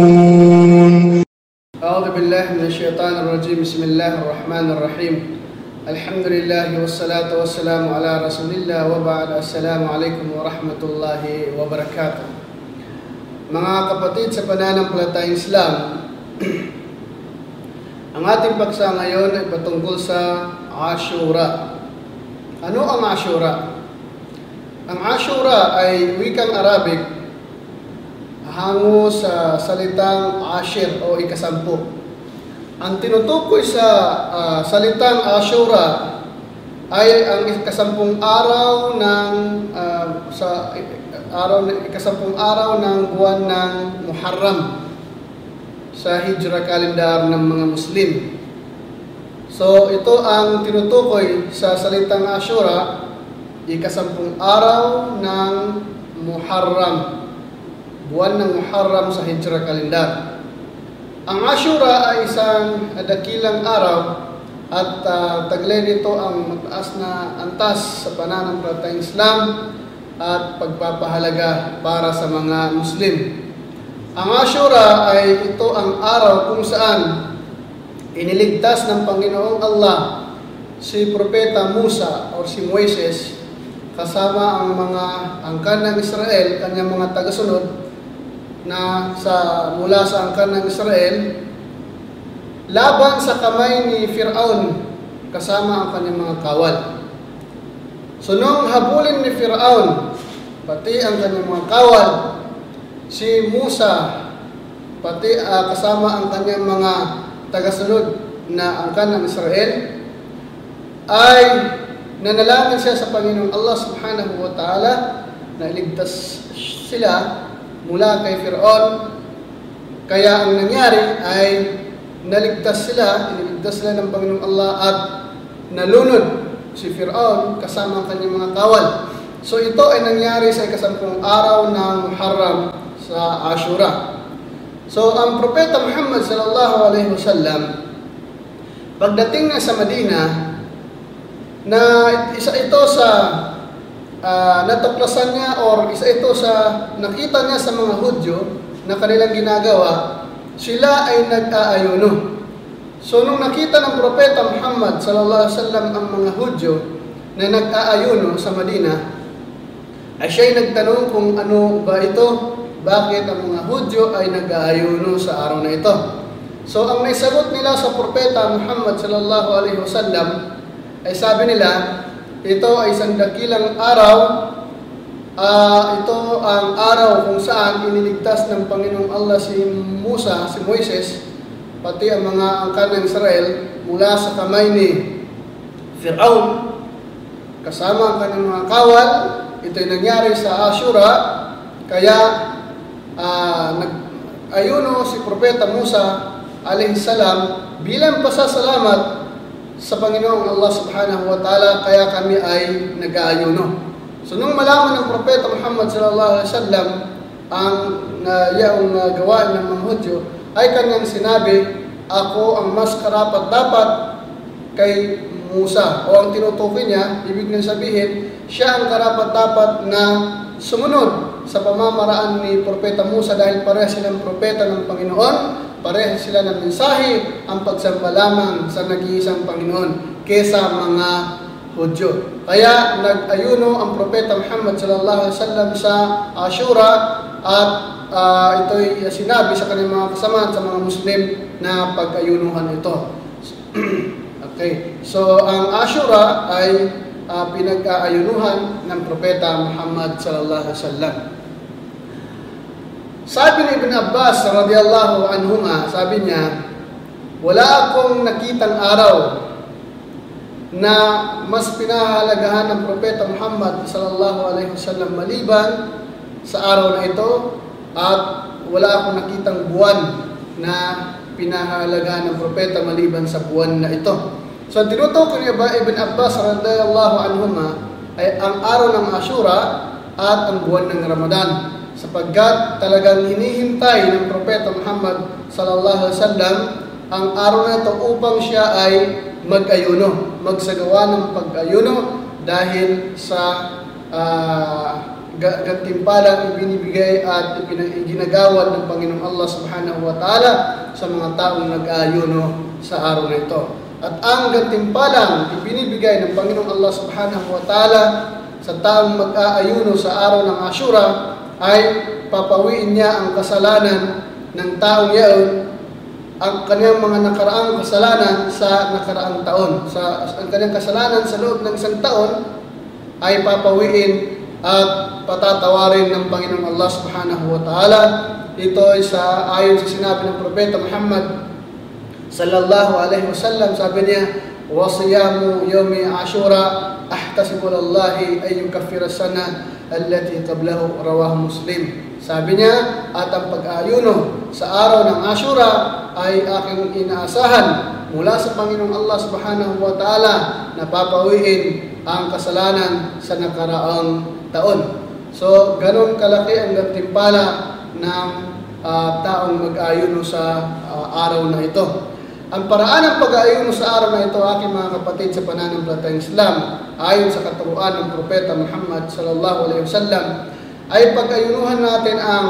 أعوذ بالله من الشيطان الرجيم. بسم الله الرحمن الرحيم. الحمد لله والصلاة والسلام على رسول الله وبعد. السلام عليكم ورحمة wabarakatuh. Mga kapatid sa pananampalatayang Islam, ang ating paksa ngayon ay patungkol sa Ashura. Ano ang Ashura? Ang Ashura ay wikang Arabic hango sa salitang Ashir o ikasampu. Ang tinutukoy sa salitang Ashura ay ang ikasampung araw ng ikasampung araw ng buwan ng Muharram sa Hijra calendar ng mga Muslim. So ito ang tinutukoy sa salitang Ashura, ikasampung araw ng Muharram, buwan ng Muharram sa Hijra calendar. Ang Ashura ay isang dakilang araw at taglay nito ang mataas na antas sa pananampalatayang Islam at pagpapahalaga para sa mga Muslim. Ang Ashura ay ito ang araw kung saan iniligtas ng Panginoong Allah si Propeta Musa o si Moises kasama ang mga angkan ng Israel, kanyang mga tagasunod na mula sa angkan ng Israel laban sa kamay ni Firaun kasama ang kanyang mga kawal. So nung habulin ni Firaun pati ang kanyang mga kawal, si Musa pati kasama ang kanyang mga tagasunod na angkan ng Israel ay nanalangin siya sa Panginoong Allah subhanahu wa ta'ala na iligtas sila mula kay Firaun. Kaya ang nangyari ay naligtas sila, iniligtas sila ng Panginoong Allah at nalunod si Firaun kasama ang kanyang mga kawal. So ito ay nangyari sa ikasampung araw ng Muharram sa Ashura. So ang Propeta Muhammad sallallahu alaihi wasallam pagdating na sa Madina, na isa ito sa natuklasan niya or isa ito sa nakita niya sa mga Hudyo na kanilang ginagawa, sila ay nag-aayuno. So nung nakita ng Propeta Muhammad sallallahu alaihi wasallam ang mga Hudyo na nag-aayuno sa Madina, ay siya'y nagtanong kung ano ba ito, bakit ang mga Hudyo ay nag-aayuno sa araw na ito. So ang naisagot nila sa Propeta Muhammad sallallahu alaihi wasallam ay sabi nila, ito ay isang dakilang araw. Ito ang araw kung saan iniligtas ng Panginoong Allah si Musa, si Moises, pati ang mga angkan ng Israel mula sa kamay ni Firaun kasama ang kanyang mga kawal. Ito ay nangyari sa Ashura. Kaya nag-ayuno si Propeta Musa alayhi salam bilang pasasalamat sa Panginoong Allah subhanahu wa ta'ala, kaya kami ay nag-aayuno. So nung malaman ng Propeta Muhammad sallallahu alaihi wasallam ang yaong gawain ng mga Hudyo, ay kanyang sinabi, ako ang mas karapat-dapat kay Musa, o ang tinutukoy niya, ibig nang sabihin, siya ang karapat-dapat na sumunod sa pamamaraan ni Propeta Musa dahil pareha silang propeta ng Panginoon, pareha sila ng mensahe, ang pagsamba lamang sa nag-iisang Panginoon kesa mga Hudyo. Kaya nag-ayuno ang Propeta Muhammad sallallahu alaihi wasallam sa Ashura at ito'y sinabi sa kanyang mga kasamaan sa mga Muslim na pag-ayunuhan ito. Okay. So ang Ashura ay pinag-aayunuhan ng Propeta Muhammad sallallahu alaihi wasallam. Sabi ni Ibn Abbas radiyallahu anhuma, sabi niya, wala akong nakitang araw na mas pinahalagahan ng Propeta Muhammad sallallahu alaihi wasallam maliban sa araw na ito, at wala akong nakitang buwan na pinahalagahan ng Propeta maliban sa buwan na ito. So ang tinutukoy ni Ibn Abbas radiyallahu anhuma ay ang araw ng Ashura at ang buwan ng Ramadan, sapagkat talagang hinihintay ng Propeta Muhammad sallallahu alaihi wasallam ang araw na ito upang siya ay magsagawa ng pag-ayuno dahil sa gantimpalang ibinibigay at ginagawad ng Panginoong Allah Subhanahu wa Ta'ala sa mga taong nag-aayuno sa araw na ito. At ang gantimpalang ibinibigay ng Panginoong Allah Subhanahu wa Ta'ala sa taong mag-aayuno sa araw ng Ashura ay papawiin niya ang kasalanan ng taong yaon, ang kanyang mga nakaraang kasalanan sa nakaraang taon. Ang kanyang kasalanan sa loob ng isang taon ay papawiin at patatawarin ng Panginoong Allah Subhanahu wa Ta'ala. Ito ay ayon sa sinabi ng Propeta Muhammad sallallahu alaihi wasallam, sabi niya, wa siyamu yawmi Ashura ahtasibu lillahi ay yukaffira sana allati qablahu, rawahu Muslim. Sabi niya, at ang pag-aayuno sa araw ng Ashura ay aking inaasahan mula sa Panginoong Allah Subhanahu wa Ta'ala na papawiin ang kasalanan sa nakaraang taon. So, ganun kalaki ang gantimpala ng taong mag-aayuno sa araw na ito. Ang paraan ng pag-aayuno sa araw na ito, aking mga kapatid sa pananampalatayang Islam, ayon sa katuruan ng Propeta Muhammad sallallahu alaihi wasallam, ay pag-ayunuhan natin ang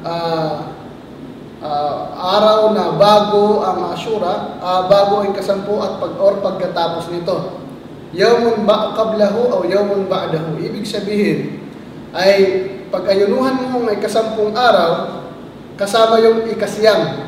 araw na bago ang Ashura, bago ang kasampu at pagkatapos nito. Yawmun qablahu o yawmun ba'dahu. Ibig sabihin ay pag-ayunuhan mo may kasampung araw kasama yung ikasyam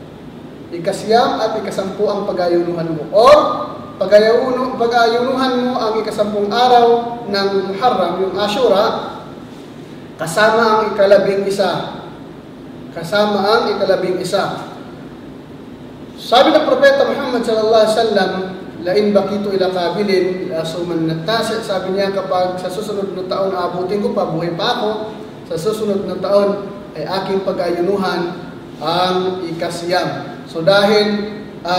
at ikasampu ang pag-ayunuhan mo. Or pag-ayunuhan mo ang ikasampung araw ng Muharram, yung Ashura, kasama ang ikalabing isa. Sabi ng Propeta Muhammad sallallahu alaihi wasallam, lain bakitu ila kabilin asuman natasi, sabi niya, kapag sa susunod na taon aabutin ko pa, buhay pa ako, sa susunod na taon ay aking pag-ayunuhan ang ikasyam. So dahil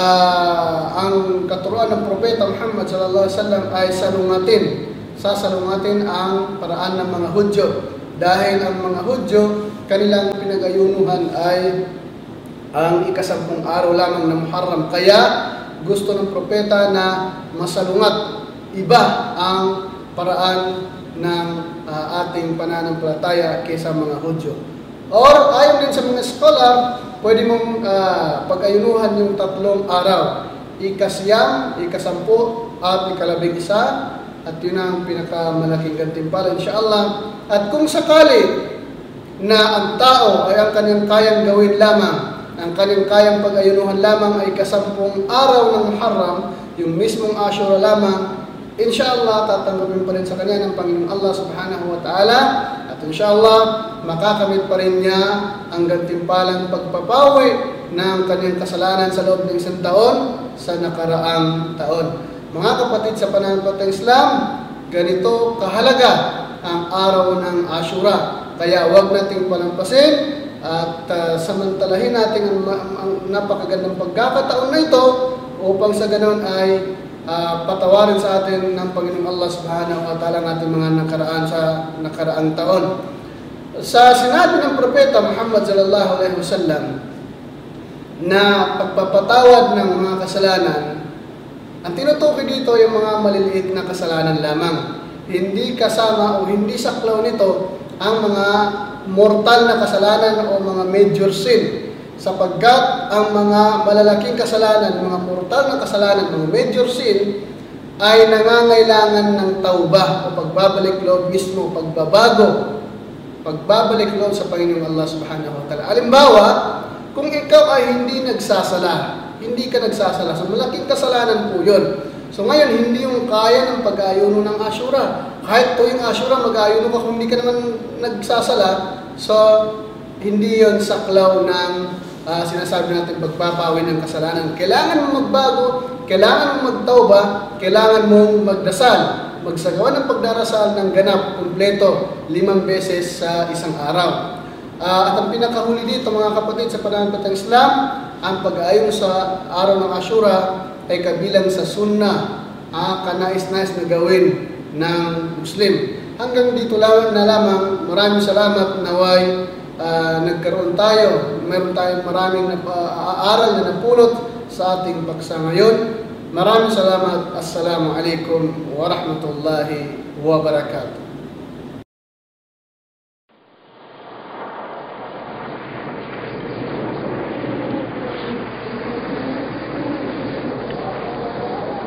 ang katuruan ng Propeta Muhammad sallallahu alaihi wasallam ay sasalungatin ang paraan ng mga Hudyo. Dahil ang mga Hudyo, kanilang pinag-ayunuhan ay ang ikasampung araw lamang ng Muharram. Kaya gusto ng Propeta na masalungat iba ang paraan ng ating pananampalataya kaysa mga Hudyo. Or ayon din sa mga scholar, pwede mong pag-ayunuhan yung tatlong araw. Ikasyam, ikasampu, at ikalabing isa. At yun ang pinakamalaking gantimpala, insyaAllah. At kung sakali na ang tao ay ang kanyang kayang gawin lamang, ang kanyang kayang pag-ayunuhan lamang ay kasampung araw ng Muharram, yung mismong Ashura lamang, insyaAllah tatanggapin pa rin sa kanya ng Panginoong Allah Subhanahu wa Ta'ala. At insyaAllah makakamit pa rin niya ang gantimpalang pagpapawi ng kanyang kasalanan sa loob ng isang taon sa nakaraang taon. Mga kapatid sa pananampalatayang Islam, ganito kahalaga ang araw ng Ashura. Kaya huwag nating palampasin at samantalahin natin ang napakagandang pagkakataon na ito upang sa ganon ay patawarin sa atin ng Panginoong Allah Subhanahu wa Ta'ala ang ating mga nakaraan sa nakaraang taon. Sa sinabi ng Propeta Muhammad sallallahu alaihi wasallam na pagpapatawad ng mga kasalanan, ang tinutukoy dito yung mga maliliit na kasalanan lamang. Hindi kasama o hindi saklaw nito ang mga mortal na kasalanan o mga major sin. Sapagkat ang mga malalaking kasalanan, mga mortal na kasalanan, mga major sin, ay nangangailangan ng tauba o pagbabalik loob mismo, pagbabalik loob sa Panginoong Allah Subhanahu wa Ta'ala. Halimbawa, kung ikaw ay hindi nagsasala, hindi ka nagsasala, so malaking kasalanan po yun. So ngayon, hindi yung kaya ng pag-ayuno ng Ashura. Kahit tuwing Ashura, mag-ayuno ka kung hindi ka naman nagsasala, so hindi yun saklaw ng sinasabi natin pagpapawi ng kasalanan. Kailangan mong magbago, kailangan mong magtauba, kailangan mong magdasal, magsagawa ng pagdarasal ng ganap, kumpleto, 5 beses sa isang araw. At ang pinakahuli dito, mga kapatid sa pananampalatayang Islam, ang pag-aayon sa araw ng Ashura ay kabilang sa sunnah, kanais-nais na gawin ng Muslim. Hanggang dito lang na lamang. Maraming salamat, naway nagkaroon tayo. Meron tayong maraming aral na napulot sa ating paksa ngayon. Maraming salamat. Assalamualaikum warahmatullahi wabarakatuh.